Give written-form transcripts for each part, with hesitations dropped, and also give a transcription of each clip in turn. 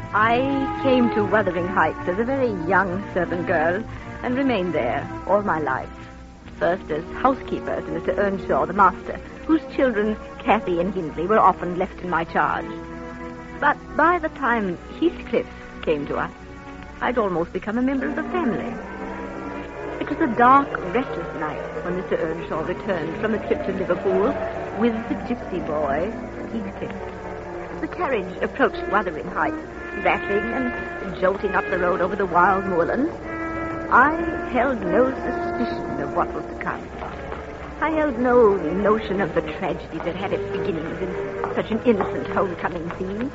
I came to Wuthering Heights as a very young servant girl and remained there all my life. First as housekeeper to Mr. Earnshaw, the master, whose children, Cathy and Hindley, were often left in my charge. But by the time Heathcliff came to us, I'd almost become a member of the family. It was a dark, restless night when Mr. Earnshaw returned from a trip to Liverpool with the gypsy boy, Heathcliff. The carriage approached Wuthering Heights, rattling and jolting up the road over the wild moorlands. I held no suspicion of what was to come. I held no notion of the tragedy that had its beginnings in such an innocent homecoming scene.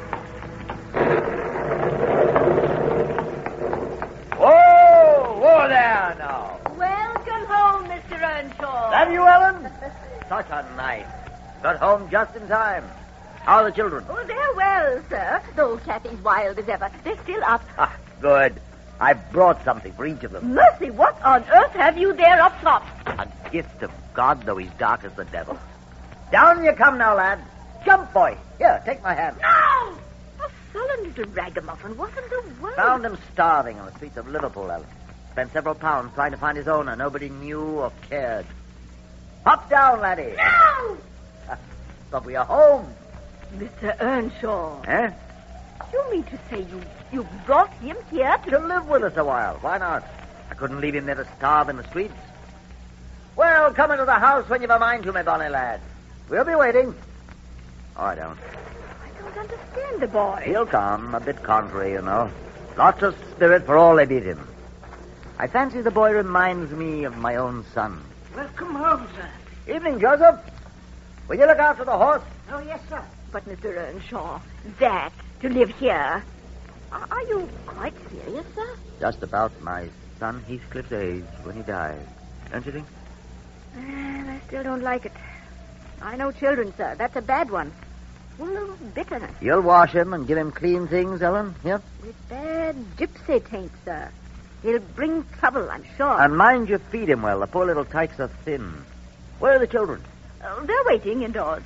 Whoa there now. Welcome home, Mr. Earnshaw. That you, Ellen? Such a night. Got home just in time. How are the children? Oh, they're well, sir. Though Cathy's wild as ever. They're still up. Ah, good. I've brought something for each of them. Mercy, what on earth have you there up top? A gift of God, though he's dark as the devil. Down you come now, lad. Jump, boy. Here, take my hand. No! A sullen little ragamuffin. What in the world? Found him starving on the streets of Liverpool, Ellen. Spent several pounds trying to find his owner. Nobody knew or cared. Hop down, laddie. No! But we are home. Mr. Earnshaw. Eh? You mean to say you brought him here To live with us a while. Why not? I couldn't leave him there to starve in the streets. Well, come into the house when you've a mind to, my bonny lad. We'll be waiting. Oh, I don't. I don't understand the boy. He'll come. A bit contrary, you know. Lots of spirit for all they beat him. I fancy the boy reminds me of my own son. Welcome home, sir. Evening, Joseph. Will you look after the horse? Oh, yes, sir. But, Mr. Earnshaw, that, to live here... Are you quite serious, sir? Just about my son Heathcliff's age when he died. Don't you think? I still don't like it. I know children, sir. That's a bad one. Full of bitterness. You'll wash him and give him clean things, Ellen? Here? With bad gypsy taint, sir. He'll bring trouble, I'm sure. And mind you feed him well. The poor little tykes are thin. Where are the children? They're waiting indoors.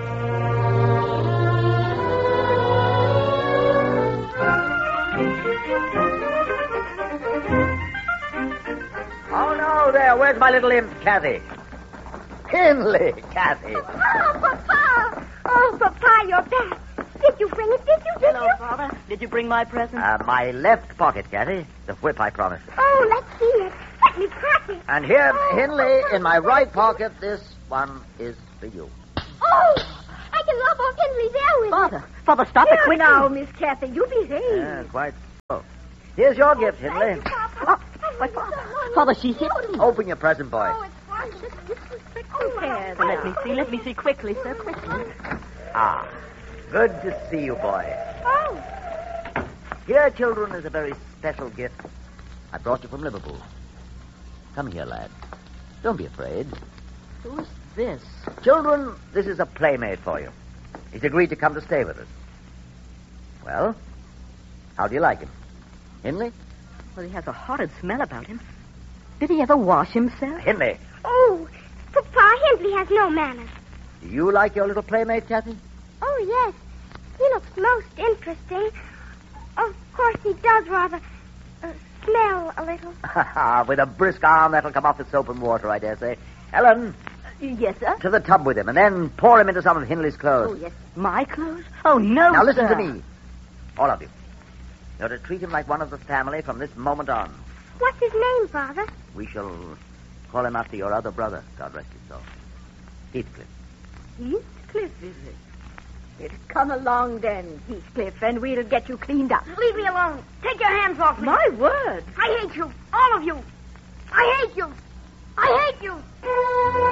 Oh, no, there. Where's my little imp, Cathy? Hindley, Cathy. Oh, Papa! Oh, Papa, you're back. Did you bring it? Did you? Hello, Father. Did you bring my present? My left pocket, Cathy. The whip I promised. Oh, let's see it. Let me crack it. And here, Oh, Hindley, Papa. in my right pocket, this one is for you. Oh, I can rub off Henry's hair with it. Father, stop it Here quickly. now, Miss Cathy. You behave. Yeah, quite so. Here's your gift, Hindley. Thank you, Papa. Why, Father, she's hit. Open your present, boy. Oh, it's wonderful. There, Let me see quickly, sir, quickly. Ah, good to see you, boy. Oh, Here, children, is a very special gift. I brought you from Liverpool. Come here, lad. Don't be afraid. Who's this? Children, this is a playmate for you. He's agreed to come to stay with us. Well, how do you like him? Hindley? Well, he has a horrid smell about him. Did he ever wash himself? Hindley, oh, Papa, Hindley has no manners. do you like your little playmate, Cathy? Oh, yes. He looks most interesting. Of course, he does rather smell a little. With a brisk arm, that'll come off with soap and water, I dare say. Ellen, Yes, sir? to the tub with him, and then pour him into some of Hindley's Oh, clothes. yes. My clothes? Oh, no, Now listen sir. to me. All of you. You're to treat him like one of the family from this moment on. What's his name, Father? We shall call him after your other brother, God rest his soul. Heathcliff. Heathcliff, is it? Well, come along then, Heathcliff, and we'll get you cleaned up. Leave me alone. Take your hands off me. My word. I hate you. All of you. I hate you. I hate you.